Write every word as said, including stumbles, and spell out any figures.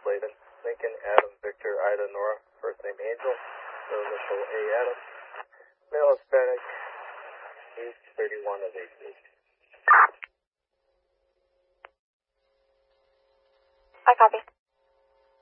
Layden. Lincoln, Adam, Victor, Ida, Nora. First name Angel. Middle initial A. Adam. Male Hispanic. Age thirty-one of eighteen. I copy.